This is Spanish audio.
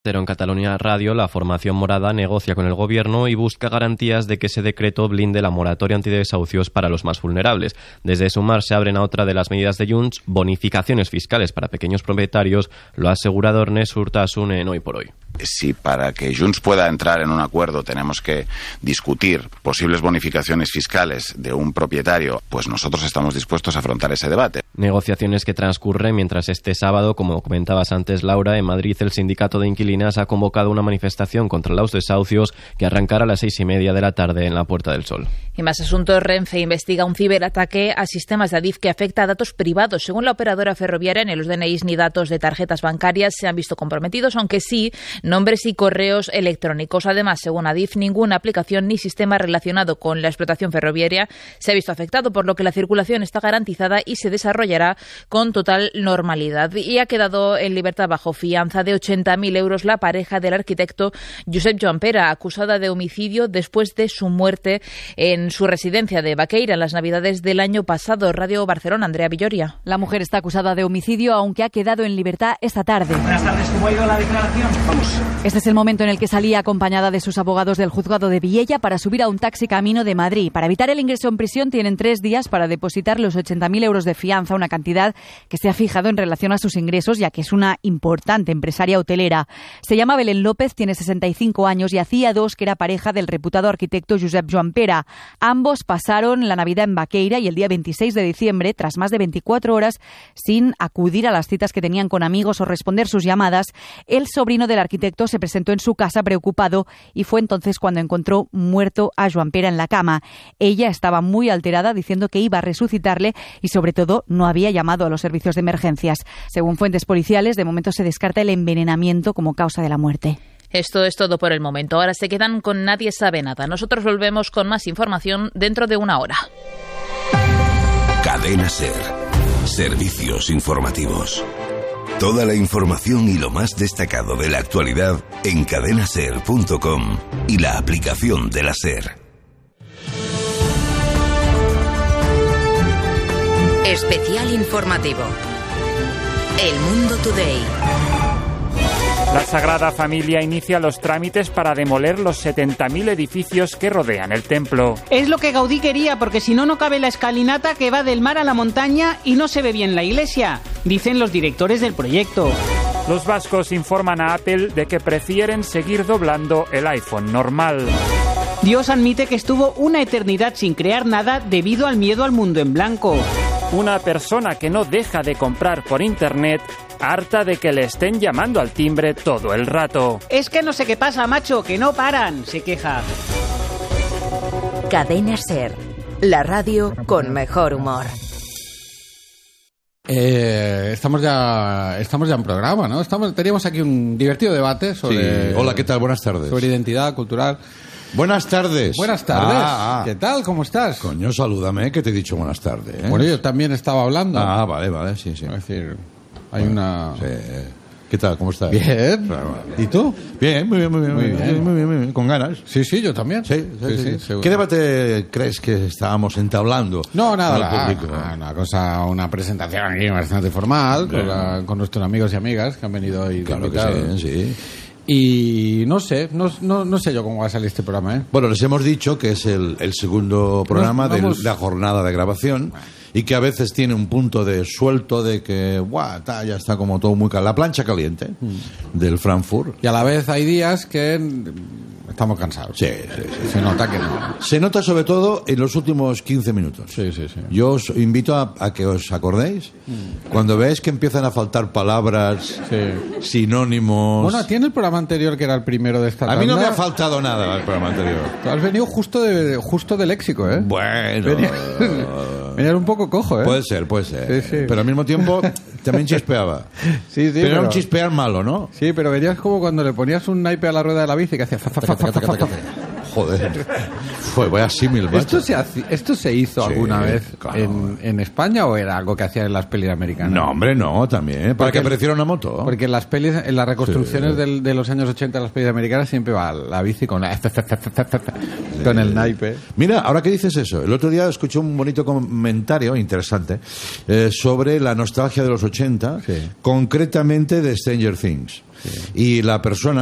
Pero en Catalunya Radio, la formación morada negocia con el gobierno y busca garantías de que ese decreto blinde la moratoria antidesahucios para los más vulnerables. Desde Sumar se abren a otra de las medidas de Junts, bonificaciones fiscales para pequeños propietarios, lo ha asegurado Ernest Urtasun en Hoy por Hoy. Si para que Junts pueda entrar en un acuerdo tenemos que discutir posibles bonificaciones fiscales de un propietario, pues nosotros estamos dispuestos a afrontar ese debate. Negociaciones que transcurren mientras este sábado, como comentabas antes, Laura, en Madrid el sindicato de inquilinas ha convocado una manifestación contra los desahucios que arrancará a las 6:30 de la tarde en la Puerta del Sol. Y más asuntos, Renfe investiga un ciberataque a sistemas de Adif que afecta a datos privados. Según la operadora ferroviaria, ni los DNIs ni datos de tarjetas bancarias se han visto comprometidos, aunque sí nombres y correos electrónicos. Además, según Adif, ninguna aplicación ni sistema relacionado con la explotación ferroviaria se ha visto afectado, por lo que la circulación está garantizada y se desarrollará con total normalidad. Y ha quedado en libertad bajo fianza de 80.000 euros la pareja del arquitecto Josep Joan Pera, acusada de homicidio después de su muerte en su residencia de Baqueira en las Navidades del año pasado. Radio Barcelona, Andrea Villoria. La mujer está acusada de homicidio, aunque ha quedado en libertad esta tarde. Buenas tardes, ¿cómo ha ido la declaración? Vamos. Este es el momento en el que salía acompañada de sus abogados del juzgado de Viella para subir a un taxi camino de Madrid. Para evitar el ingreso en prisión tienen 3 días para depositar los 80.000 euros de fianza, una cantidad que se ha fijado en relación a sus ingresos, ya que es una importante empresaria hotelera. Se llama Belén López, tiene 65 años y hacía 2 que era pareja del reputado arquitecto Josep Joan Pera. Ambos pasaron la Navidad en Baqueira y el día 26 de diciembre, tras más de 24 horas sin acudir a las citas que tenían con amigos o responder sus llamadas, el sobrino del arquitecto se presentó en su casa preocupado y fue entonces cuando encontró muerto a Joan Pera en la cama. Ella estaba muy alterada, diciendo que iba a resucitarle y sobre todo no había llamado a los servicios de emergencias. Según fuentes policiales, de momento se descarta el envenenamiento como causa de la muerte. Esto es todo por el momento. Ahora se quedan con Nadie sabe nada. Nosotros volvemos con más información dentro de una hora. Cadena SER. Servicios informativos. Toda la información y lo más destacado de la actualidad en cadenaser.com y la aplicación de la SER. Especial informativo. El Mundo Today. La Sagrada Familia inicia los trámites para demoler los 70.000 edificios que rodean el templo. Es lo que Gaudí quería, porque si no, no cabe la escalinata que va del mar a la montaña y no se ve bien la iglesia, dicen los directores del proyecto. Los vascos informan a Apple de que prefieren seguir doblando el iPhone normal. Dios admite que estuvo una eternidad sin crear nada debido al miedo al mundo en blanco. Una persona que no deja de comprar por internet, harta de que le estén llamando al timbre todo el rato. Es que no sé qué pasa, macho, que no paran, se queja. Cadena SER, la radio con mejor humor. Estamos ya en programa, ¿no? Teníamos aquí un divertido debate sobre... Sí. Hola, ¿qué tal? Buenas tardes. Sobre identidad cultural. Buenas tardes. Buenas tardes. ¿Qué tal? ¿Cómo estás? Coño, salúdame, que te he dicho buenas tardes. Bueno, yo también estaba hablando. Vale, sí. Es decir, hay una... Sí. ¿Qué tal? ¿Cómo estás? Bien. ¿Y tú? Bien, muy bien. Con ganas. Sí, yo también. Sí. ¿Qué debate crees que estábamos entablando? No, nada. Una presentación aquí bastante formal con nuestros amigos y amigas que han venido hoy. Claro que sí. Y no sé yo cómo va a salir este programa, ¿eh? Bueno, les hemos dicho que es el segundo programa de la jornada de grabación y que a veces tiene un punto de suelto de que ya está como todo muy la plancha caliente del Frankfurt. Y a la vez hay días que estamos cansados. Sí. Se nota que no. Se nota sobre todo en los últimos 15 minutos. Sí. Yo os invito a que os acordéis cuando veáis que empiezan a faltar palabras, sinónimos. Bueno, tiene el programa anterior que era el primero de esta tanda. A mí no me ha faltado nada el programa anterior. Tú has venido justo de léxico, ¿eh? Bueno. Venía un poco cojo, ¿eh? Puede ser. Sí. Pero al mismo tiempo también chispeaba. Sí. Pero era un chispear malo, ¿no? Sí, pero venías como cuando le ponías un naipe a la rueda de la bici que hacía... Joder. Vaya símil, macho. ¿Esto se hizo alguna vez en España o era algo que hacían en las pelis americanas? No, hombre, no, también. Para que apareciera una moto. Porque en las pelis, en las reconstrucciones de los años 80 de las pelis americanas siempre va la bici con el naipe. Mira, ahora que dices eso, el otro día escuché un bonito comentario interesante sobre la nostalgia de los 80, concretamente de Stranger Things. Y la persona